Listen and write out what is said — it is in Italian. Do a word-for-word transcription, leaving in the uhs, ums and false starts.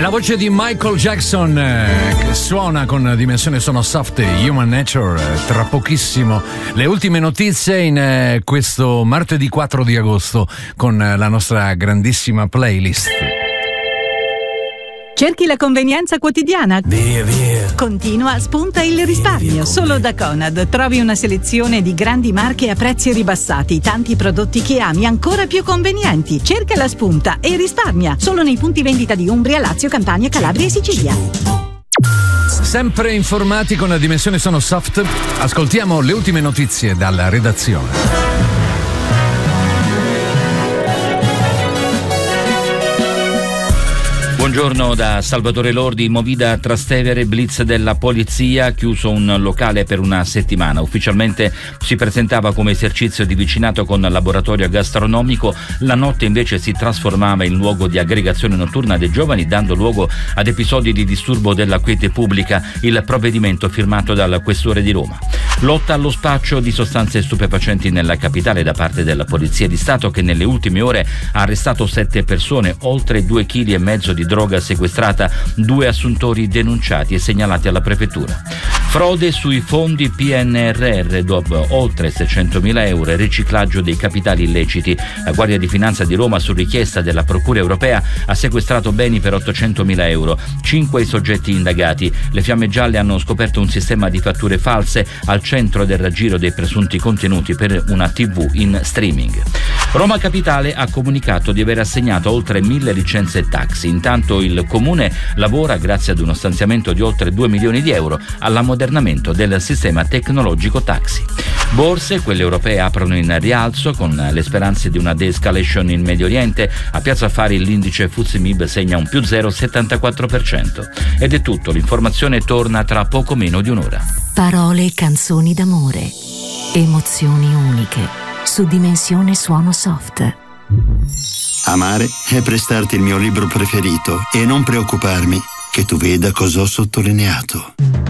la voce di Michael Jackson eh, che suona con Dimensione Sono Soft, Human Nature. Eh, tra pochissimo le ultime notizie in eh, questo martedì quattro di agosto con eh, la nostra grandissima playlist. Cerchi la convenienza quotidiana? Via, via. Continua, spunta il risparmio. Solo da Conad trovi una selezione di grandi marche a prezzi ribassati, tanti prodotti che ami ancora più convenienti. Cerca la spunta e risparmia. Solo nei punti vendita di Umbria, Lazio, Campania, Calabria e Sicilia. Sempre informati con la Dimensione Sono Soft, ascoltiamo le ultime notizie dalla redazione. Buongiorno da Salvatore Lordi. Movida a Trastevere, blitz della polizia, chiuso un locale per una settimana. Ufficialmente si presentava come esercizio di vicinato con laboratorio gastronomico, la notte invece si trasformava in luogo di aggregazione notturna dei giovani, dando luogo ad episodi di disturbo della quiete pubblica. Il provvedimento firmato dal questore di Roma. Lotta allo spaccio di sostanze stupefacenti nella capitale da parte della Polizia di Stato, che nelle ultime ore ha arrestato sette persone, oltre due chili e mezzo di droga sequestrata, due assuntori denunciati e segnalati alla prefettura. Frode sui fondi P N R R dopo oltre seicentomila euro e riciclaggio dei capitali illeciti. La Guardia di Finanza di Roma, su richiesta della Procura Europea, ha sequestrato beni per ottocentomila euro. Cinque i soggetti indagati. Le Fiamme Gialle hanno scoperto un sistema di fatture false al centro del raggiro dei presunti contenuti per una tivù in streaming. Roma Capitale ha comunicato di aver assegnato oltre mille licenze taxi. Intanto il Comune lavora, grazie ad uno stanziamento di oltre due milioni di euro, all'ammodernamento del sistema tecnologico taxi. Borse, quelle europee, aprono in rialzo con le speranze di una de-escalation in Medio Oriente. A Piazza Affari l'indice F T S E M I B segna un più zero virgola settantaquattro per cento. Ed è tutto, l'informazione torna tra poco meno di un'ora. Parole e canzoni d'amore, emozioni uniche, su Dimensione Suono Soft. Amare è prestarti il mio libro preferito e non preoccuparmi che tu veda cosa ho sottolineato.